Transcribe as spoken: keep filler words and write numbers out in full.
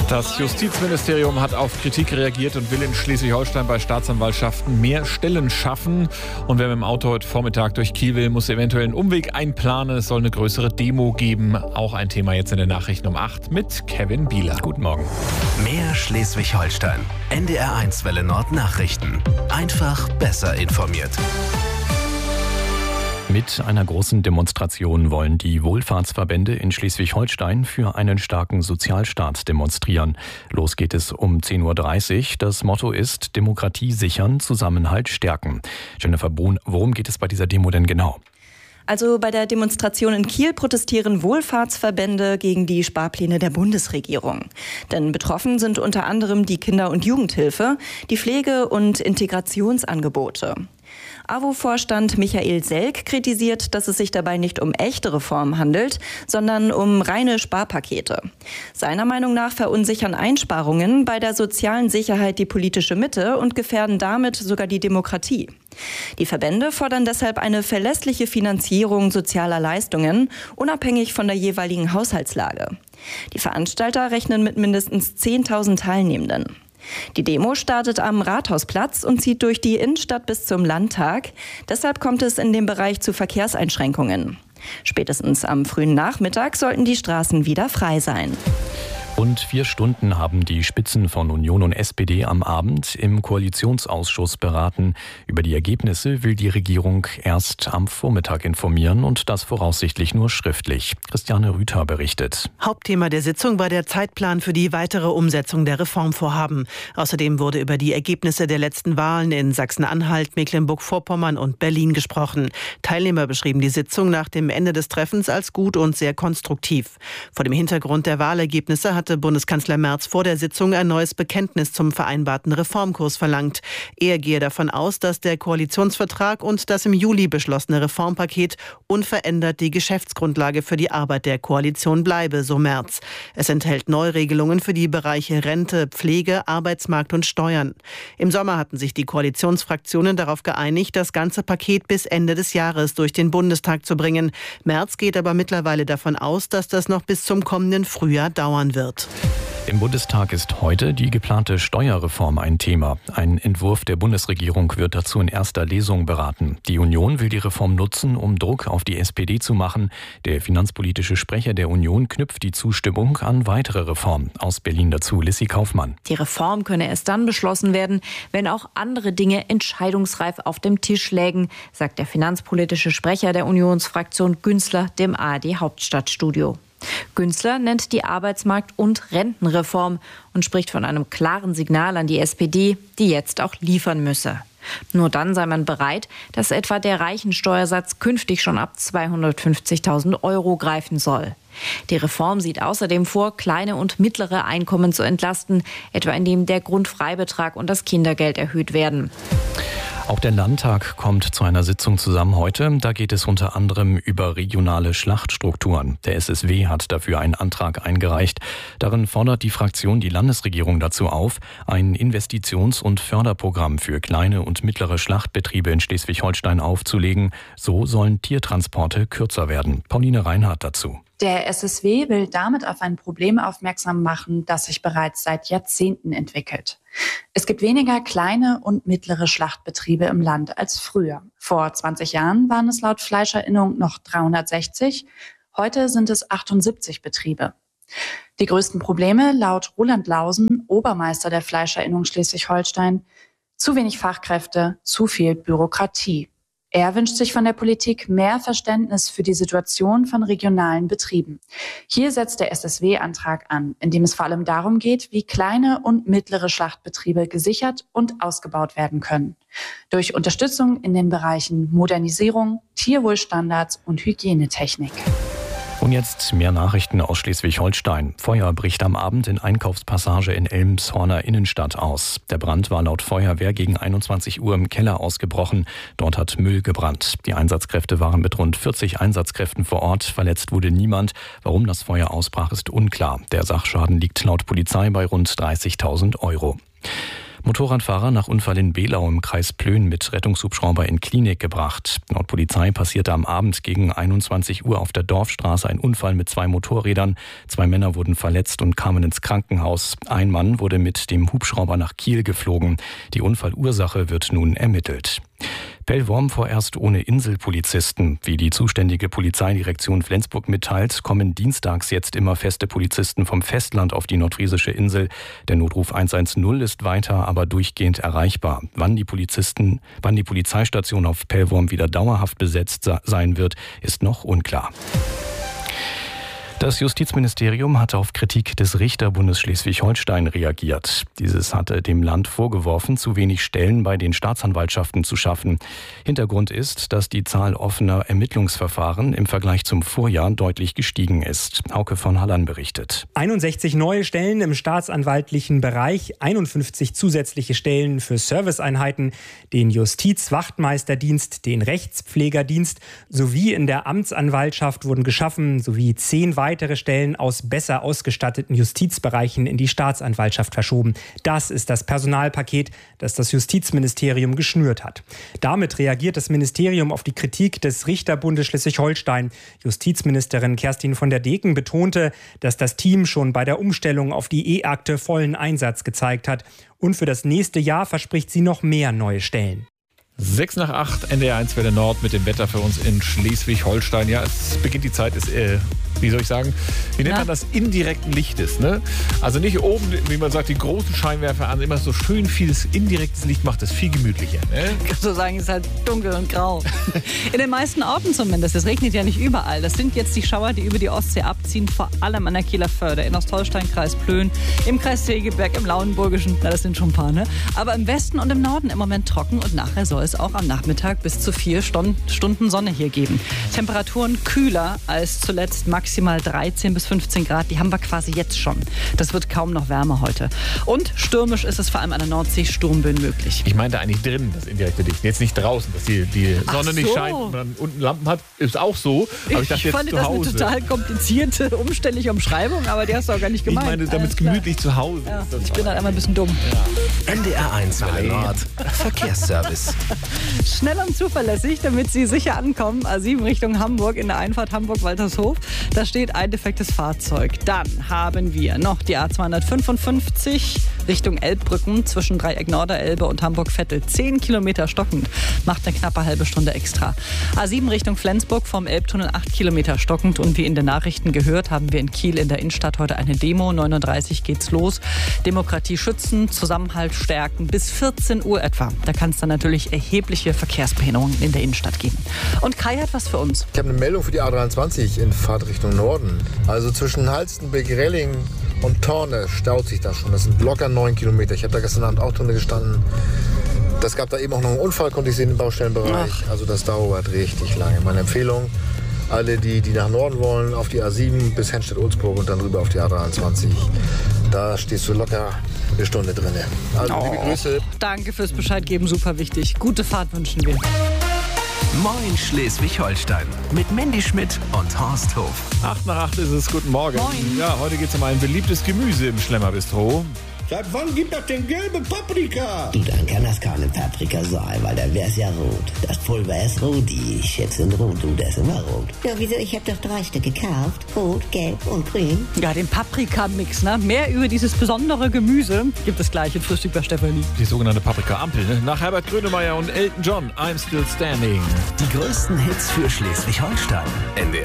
Das Justizministerium hat auf Kritik reagiert und will in Schleswig-Holstein bei Staatsanwaltschaften mehr Stellen schaffen. Und wer mit dem Auto heute Vormittag durch Kiel will, muss eventuell einen Umweg einplanen. Es soll eine größere Demo geben. Auch ein Thema jetzt in den Nachrichten um acht mit Kevin Bieler. Guten Morgen. Mehr Schleswig-Holstein. N D R eins Welle Nord Nachrichten. Einfach besser informiert. Mit einer großen Demonstration wollen die Wohlfahrtsverbände in Schleswig-Holstein für einen starken Sozialstaat demonstrieren. Los geht es um zehn Uhr dreißig. Das Motto ist Demokratie sichern, Zusammenhalt stärken. Jennifer Bohn, worum geht es bei dieser Demo denn genau? Also bei der Demonstration in Kiel protestieren Wohlfahrtsverbände gegen die Sparpläne der Bundesregierung. Denn betroffen sind unter anderem die Kinder- und Jugendhilfe, die Pflege- und Integrationsangebote. A W O-Vorstand Michael Selk kritisiert, dass es sich dabei nicht um echte Reformen handelt, sondern um reine Sparpakete. Seiner Meinung nach verunsichern Einsparungen bei der sozialen Sicherheit die politische Mitte und gefährden damit sogar die Demokratie. Die Verbände fordern deshalb eine verlässliche Finanzierung sozialer Leistungen, unabhängig von der jeweiligen Haushaltslage. Die Veranstalter rechnen mit mindestens zehntausend Teilnehmenden. Die Demo startet am Rathausplatz und zieht durch die Innenstadt bis zum Landtag. Deshalb kommt es in dem Bereich zu Verkehrseinschränkungen. Spätestens am frühen Nachmittag sollten die Straßen wieder frei sein. Rund vier Stunden haben die Spitzen von Union und S P D am Abend im Koalitionsausschuss beraten. Über die Ergebnisse will die Regierung erst am Vormittag informieren und das voraussichtlich nur schriftlich. Christiane Rüther berichtet. Hauptthema der Sitzung war der Zeitplan für die weitere Umsetzung der Reformvorhaben. Außerdem wurde über die Ergebnisse der letzten Wahlen in Sachsen-Anhalt, Mecklenburg-Vorpommern und Berlin gesprochen. Teilnehmer beschrieben die Sitzung nach dem Ende des Treffens als gut und sehr konstruktiv. Vor dem Hintergrund der Wahlergebnisse hat hatte Bundeskanzler Merz vor der Sitzung ein neues Bekenntnis zum vereinbarten Reformkurs verlangt. Er gehe davon aus, dass der Koalitionsvertrag und das im Juli beschlossene Reformpaket unverändert die Geschäftsgrundlage für die Arbeit der Koalition bleibe, so Merz. Es enthält Neuregelungen für die Bereiche Rente, Pflege, Arbeitsmarkt und Steuern. Im Sommer hatten sich die Koalitionsfraktionen darauf geeinigt, das ganze Paket bis Ende des Jahres durch den Bundestag zu bringen. Merz geht aber mittlerweile davon aus, dass das noch bis zum kommenden Frühjahr dauern wird. Im Bundestag ist heute die geplante Steuerreform ein Thema. Ein Entwurf der Bundesregierung wird dazu in erster Lesung beraten. Die Union will die Reform nutzen, um Druck auf die S P D zu machen. Der finanzpolitische Sprecher der Union knüpft die Zustimmung an weitere Reformen. Aus Berlin dazu Lissy Kaufmann. Die Reform könne erst dann beschlossen werden, wenn auch andere Dinge entscheidungsreif auf dem Tisch lägen, sagt der finanzpolitische Sprecher der Unionsfraktion Günzler dem A R D-Hauptstadtstudio. Günzler nennt die Arbeitsmarkt- und Rentenreform und spricht von einem klaren Signal an die S P D, die jetzt auch liefern müsse. Nur dann sei man bereit, dass etwa der Reichensteuersatz künftig schon ab zweihundertfünfzigtausend Euro greifen soll. Die Reform sieht außerdem vor, kleine und mittlere Einkommen zu entlasten, etwa indem der Grundfreibetrag und das Kindergeld erhöht werden. Auch der Landtag kommt zu einer Sitzung zusammen heute. Da geht es unter anderem über regionale Schlachtstrukturen. Der S S W hat dafür einen Antrag eingereicht. Darin fordert die Fraktion die Landesregierung dazu auf, ein Investitions- und Förderprogramm für kleine und mittlere Schlachtbetriebe in Schleswig-Holstein aufzulegen. So sollen Tiertransporte kürzer werden. Pauline Reinhardt dazu. Der S S W will damit auf ein Problem aufmerksam machen, das sich bereits seit Jahrzehnten entwickelt. Es gibt weniger kleine und mittlere Schlachtbetriebe im Land als früher. Vor zwanzig Jahren waren es laut Fleischerinnung noch dreihundertsechzig, heute sind es achtundsiebzig Betriebe. Die größten Probleme laut Roland Lausen, Obermeister der Fleischerinnung Schleswig-Holstein: zu wenig Fachkräfte, zu viel Bürokratie. Er wünscht sich von der Politik mehr Verständnis für die Situation von regionalen Betrieben. Hier setzt der S S W-Antrag an, in dem es vor allem darum geht, wie kleine und mittlere Schlachtbetriebe gesichert und ausgebaut werden können. Durch Unterstützung in den Bereichen Modernisierung, Tierwohlstandards und Hygienetechnik. Und jetzt mehr Nachrichten aus Schleswig-Holstein. Feuer bricht am Abend in Einkaufspassage in Elmshorner Innenstadt aus. Der Brand war laut Feuerwehr gegen einundzwanzig Uhr im Keller ausgebrochen. Dort hat Müll gebrannt. Die Einsatzkräfte waren mit rund vierzig Einsatzkräften vor Ort. Verletzt wurde niemand. Warum das Feuer ausbrach, ist unklar. Der Sachschaden liegt laut Polizei bei rund dreißigtausend Euro. Motorradfahrer nach Unfall in Belau im Kreis Plön mit Rettungshubschrauber in Klinik gebracht. Laut Polizei passierte am Abend gegen einundzwanzig Uhr auf der Dorfstraße ein Unfall mit zwei Motorrädern. Zwei Männer wurden verletzt und kamen ins Krankenhaus. Ein Mann wurde mit dem Hubschrauber nach Kiel geflogen. Die Unfallursache wird nun ermittelt. Pellworm vorerst ohne Inselpolizisten. Wie die zuständige Polizeidirektion Flensburg mitteilt, kommen dienstags jetzt immer feste Polizisten vom Festland auf die nordfriesische Insel. Der Notruf hundertzehn ist weiter, aber durchgehend erreichbar. Wann die Polizisten, wann die Polizeistation auf Pellworm wieder dauerhaft besetzt sein wird, ist noch unklar. Das Justizministerium hat auf Kritik des Richterbundes Schleswig-Holstein reagiert. Dieses hatte dem Land vorgeworfen, zu wenig Stellen bei den Staatsanwaltschaften zu schaffen. Hintergrund ist, dass die Zahl offener Ermittlungsverfahren im Vergleich zum Vorjahr deutlich gestiegen ist. Hauke von Halland berichtet. einundsechzig neue Stellen im staatsanwaltlichen Bereich, einundfünfzig zusätzliche Stellen für Serviceeinheiten, den Justizwachtmeisterdienst, den Rechtspflegerdienst sowie in der Amtsanwaltschaft wurden geschaffen, sowie zehn weitere weitere Stellen aus besser ausgestatteten Justizbereichen in die Staatsanwaltschaft verschoben. Das ist das Personalpaket, das das Justizministerium geschnürt hat. Damit reagiert das Ministerium auf die Kritik des Richterbundes Schleswig-Holstein. Justizministerin Kerstin von der Deken betonte, dass das Team schon bei der Umstellung auf die E-Akte vollen Einsatz gezeigt hat. Und für das nächste Jahr verspricht sie noch mehr neue Stellen. sechs nach acht, N D R eins Welle Nord mit dem Wetter für uns in Schleswig-Holstein. Ja, es beginnt die Zeit, ist, äh, wie soll ich sagen, wie nennt Na? man das, indirekten Lichtes, ne? Also nicht oben, wie man sagt, die großen Scheinwerfer an, immer so schön vieles indirektes Licht macht es viel gemütlicher, ne? Kannst du sagen, es ist halt dunkel und grau. In den meisten Orten zumindest. Es regnet ja nicht überall. Das sind jetzt die Schauer, die über die Ostsee abziehen, vor allem an der Kieler Förde, in Ostholstein, Kreis Plön, im Kreis Segeberg, im Lauenburgischen, na, das sind schon ein paar, ne? Aber im Westen und im Norden im Moment trocken und nachher soll es auch am Nachmittag bis zu vier Stunden Sonne hier geben. Temperaturen kühler als zuletzt, maximal dreizehn bis fünfzehn Grad. Die haben wir quasi jetzt schon. Das wird kaum noch wärmer heute. Und stürmisch ist es vor allem an der Nordsee, Sturmböen möglich. Ich meinte eigentlich drinnen, das indirekte Licht. Jetzt nicht draußen, dass die, die Sonne so. nicht scheint und man unten Lampen hat. Ist auch so. Aber ich dachte ich jetzt fand zu das Hause. eine total komplizierte, umständliche Umschreibung, aber die hast du auch gar nicht Ich gemeint. meine, damit es gemütlich zu Hause Ja, ist. Das ich bin halt einmal ein bisschen dumm. N D R eins Welle Nord. Verkehrsservice. Schnell und zuverlässig, damit Sie sicher ankommen. A sieben Richtung Hamburg in der Einfahrt Hamburg-Waltershof. Da steht ein defektes Fahrzeug. Dann haben wir noch die A zweihundertfünfundfünfzig Richtung Elbbrücken zwischen Dreieck Norderelbe und Hamburg-Vettel. Zehn Kilometer stockend. Macht eine knappe halbe Stunde extra. A sieben Richtung Flensburg vom Elbtunnel acht Kilometer stockend. Und wie in den Nachrichten gehört, haben wir in Kiel in der Innenstadt heute eine Demo. neun Uhr dreißig geht's los. Demokratie schützen, Zusammenhalt stärken. Bis vierzehn Uhr etwa. Da kann es dann natürlich erhebliche Verkehrsbehinderungen in der Innenstadt geben. Und Kai hat was für uns. Ich habe eine Meldung für die A dreiundzwanzig in Fahrtrichtung Norden. Also zwischen Halstenbeck, Relling und Torne staut sich das schon. Das sind locker neun Kilometer. Ich habe da gestern Abend auch drin gestanden. Das gab da eben auch noch einen Unfall, konnte ich sehen im Baustellenbereich. Ach. Also das dauert richtig lange. Meine Empfehlung, alle die, die nach Norden wollen, auf die A sieben bis Henstedt-Ulzburg und dann rüber auf die A dreiundzwanzig. Da stehst du locker eine Stunde drin. Also oh, liebe Grüße. Danke fürs Bescheid geben, super wichtig. Gute Fahrt wünschen wir. Moin Schleswig-Holstein mit Mandy Schmidt und Horst Hof. acht nach acht ist es, guten Morgen. Moin. Ja, heute geht es um ein beliebtes Gemüse im Schlemmerbistro. Seit wann gibt das denn gelbe Paprika? Du, dann kann das keine Paprika sein, weil dann wär's ja rot. Das Pulver ist rot, die Schätze sind rot, du, das ist immer rot. Ja, wieso? Ich hab doch drei Stück gekauft. Rot, gelb und grün. Ja, den Paprika-Mix, ne? Mehr über dieses besondere Gemüse gibt es gleich in Frühstück bei Stefanie. Die sogenannte Paprika-Ampel. Ne? Nach Herbert Grönemeyer und Elton John, I'm Still Standing. Die größten Hits für Schleswig-Holstein. N D R